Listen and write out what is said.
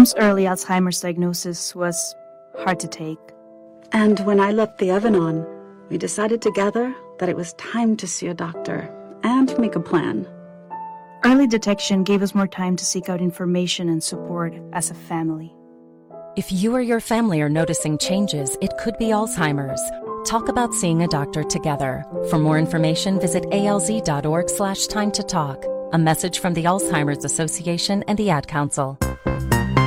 Mom's early Alzheimer's diagnosis was hard to take. And when I let the oven on, we decided together that it was time to see a doctor and make a plan. Early detection gave us more time to seek out information and support as a family. If you or your family are noticing changes, it could be Alzheimer's. Talk about seeing a doctor together. For more information, visit alz.org/time to talk. A message from the Alzheimer's Association and the Ad Council.